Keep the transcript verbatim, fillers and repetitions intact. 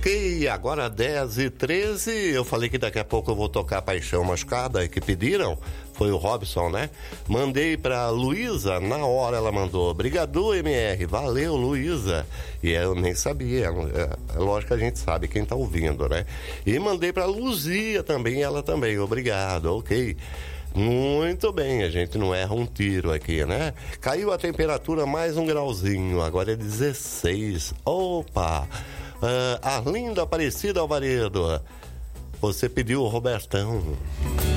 Ok, agora dez e treze, eu falei que daqui a pouco eu vou tocar Paixão Machucada, que pediram, foi o Robson, né? Mandei pra Luísa, na hora ela mandou, obrigado M R, valeu Luísa, e eu nem sabia, é, é lógico que a gente sabe quem tá ouvindo, né? E mandei pra Luzia também, ela também, obrigado, ok. Muito bem, a gente não erra um tiro aqui, né? Caiu a temperatura mais um grauzinho, agora é dezesseis. Opa! Uh, Arlindo Aparecida Alvaredo, você pediu o Robertão.